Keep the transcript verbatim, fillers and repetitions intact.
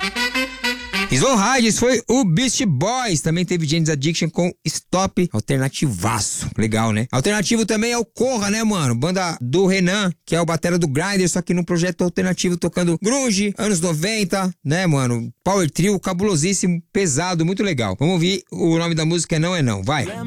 Slow Rides foi o Beast Boys. Também teve James Addiction com Stop. Alternativaço. Legal, né? Alternativo também é o Corra, né, mano? Banda do Renan, que é o batera do Grindr, só que num projeto alternativo tocando grunge, anos noventa, né, mano? Power Trio, cabulosíssimo, pesado, muito legal. Vamos ouvir o nome da música, é Não É Não. Vai.